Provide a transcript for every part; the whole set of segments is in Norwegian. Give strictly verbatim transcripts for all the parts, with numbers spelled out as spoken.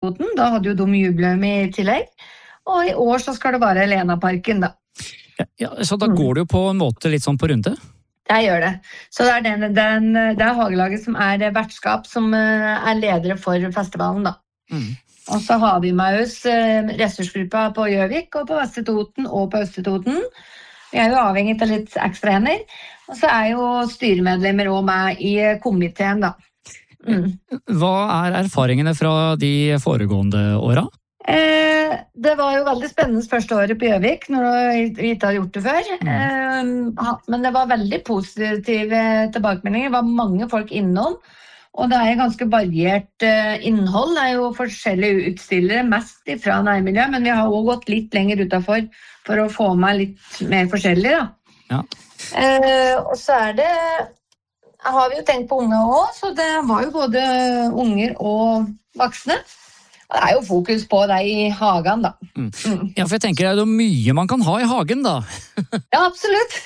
Toten, da hadde jo de jubileum i tillegg, og i år så skal det være Lenaparken da. Ja, ja, så da går det jo på en måte litt sånn på runde? Jeg gjør det. Så det er, den, den, det er Hagelaget som er vertskap, som er ledere for festivalen da. Mm. Og så har vi med oss ressursgruppa på Gjøvik, og på Vestre Toten, og på Østre Toten. Vi er jo avhengig av litt ekstra hender. Og så er jo styremedlemmer også med i komiteen da. Mm. Hva er erfaringene fra de foregående åra? Eh, det var jo veldig spennende første året på Gjøvik, når vi ikke har gjort det før. Mm. Eh, men det var veldig positive tilbakemeldinger. Det var mange folk innom. Og det er ganske variert uh, innhold. Det er jo forskjellige utstillere, mest fra nærmiljøet, men vi har også gått litt lenger utenfor for å få med litt mer forskjellig da. Ja. Uh, og så er det, har vi jo tenkt på unge også, så det var jo både unger og voksne. Og det er jo fokus på det i hagen da. Mm. Mm. Ja, for jeg tenker det er jo mye man kan ha i hagen da. Ja, absolutt.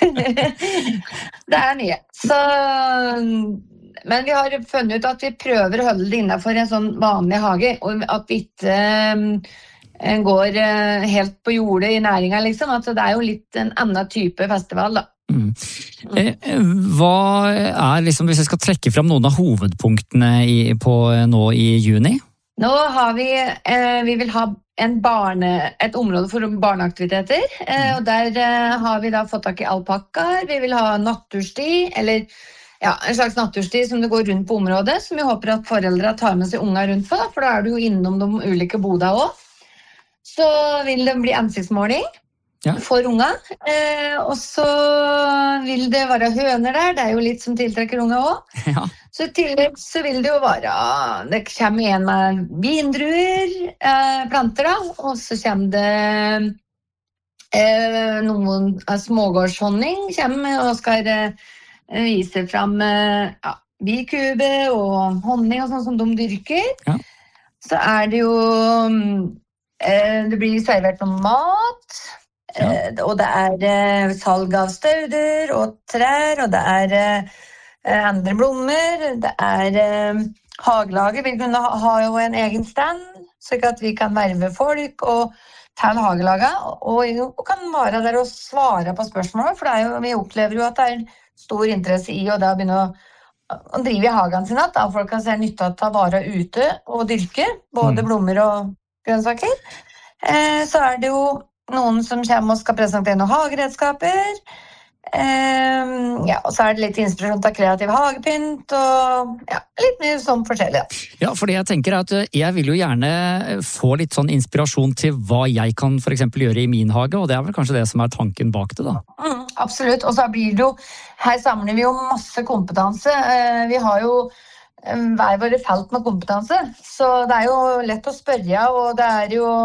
Det er mye. Så... Men vi har funnet ut at vi prøver å holde det innenfor en sånn vanlig hage, og at vi ikke uh, går uh, helt på jordet i næringen, liksom. Altså, det er jo litt en annen type festival, da. Mm. Eh, hva er, liksom, hvis jeg skal trekke frem noen av hovedpunktene i, på, nå i juni? Nå har vi, uh, vi vil ha en barne, et område for barneaktiviteter, uh, og der uh, har vi da fått tak i alpakkaer, vi vil ha natursti, eller... Ja, en slags natursti som det går rundt på området, som vi håper at foreldre tar med seg unger rundt på, da, for da er du jo innom de ulike boda også. Så vil det bli ansiktsmåling ja. For unger, eh, og så vil det være høner der, det er jo litt som tiltrekker unger også. Ja. Så i tillegg så vil det jo være, det kommer en med vindruer, eh, planter da, og så kommer det eh, noen smågårdshonning, kommer og skal... Eh, viser frem ja, bikube og honning og sånn som de dyrker. Ja. Så er det jo eh, det blir servert noe mat ja. eh, og det er eh, salg av stauder og trær og det er eh, andre blommer det er eh, hagelaget vil kunne ha, ha jo en egen stand så at vi kan verve folk og til hagelaget og, og kan være der og svare på spørsmål for det er jo, vi opplever jo at det er stor interesse i og da begynne å, å drive i hagen sin at da folk kan se nytte av å være ute og dyrke, både mm. blommer og grønnsaker. Eh, så er det jo noen som kommer og skal presentere noen hageredskaper. Eh, ja, og så er det litt inspirasjon til kreativ hagepynt og ja, litt mye sånn forskjellig. Ja, fordi jeg tenker at jeg vil jo gjerne få litt sånn inspirasjon til hva jeg kan for eksempel gjøre i min hage, og det er vel kanskje det som er tanken bak det da. Mm, absolutt, og så blir det jo, her samler vi jo masse kompetanse. Eh, vi har jo hver våre felt med kompetanse, så det er jo lett å spørre, og det er jo...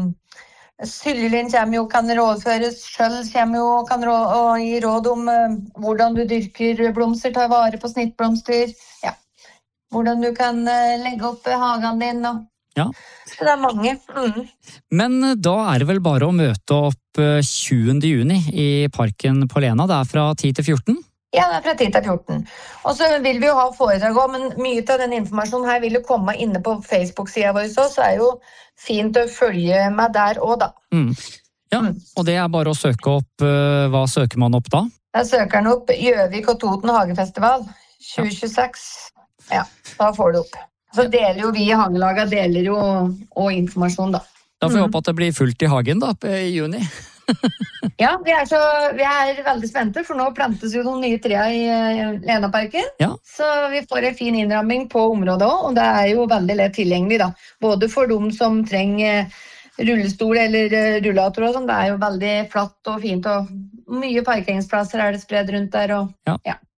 Syljelin kommer jo, kan rådføres, Skjøll kommer jo, kan rå, og gi råd om uh, hvordan du dyrker blomster, ta vare på snittblomster, ja. Hvordan du kan uh, legge opp hagen din, og ja. Så det er mange. Mm. Men da er det vel bare å møte opp uh, tjuende juni i Parken på Lena, det er fra ti til fjorten? Ja, det er fra ti til fjorten. Og så vil vi jo ha foredrag også, men mye av den informasjonen her vil jo komme inne på Facebook-siden vår også, så er jo fint å følge med der også da. Mm. Ja, mm. Og det er bare å søke opp, uh, hva søker man opp da? Da søker man opp Gjøvik og Toten Hagefestival tjue tjueseks. Ja, da får du opp. Så deler jo vi i hagelaget, deler jo og informasjon da. Da får vi håpe at det blir fullt i hagen da, i juni. Ja, vi er, så, vi er veldig spente, for nå plantes jo noen nye trær i Lenaparken. Ja. Så vi får en fin innramming på området også, og det er jo veldig lett tilgjengelig da. Både for de som trenger rullestol eller rullator og sånn, det er jo veldig flatt og fint, og mye parkeringsplasser er det spredd rundt der. Og, ja. Ja.